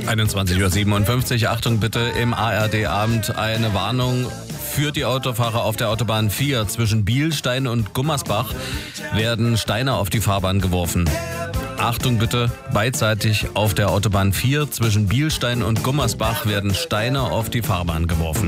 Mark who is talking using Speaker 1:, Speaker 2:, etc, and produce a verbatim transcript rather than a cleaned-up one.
Speaker 1: einundzwanzig Uhr siebenundfünfzig. Achtung bitte, im A R D-Abend eine Warnung für die Autofahrer auf der Autobahn vier. Zwischen Bielstein und Gummersbach werden Steine auf die Fahrbahn geworfen. Achtung bitte, beidseitig auf der Autobahn vier zwischen Bielstein und Gummersbach werden Steine auf die Fahrbahn geworfen.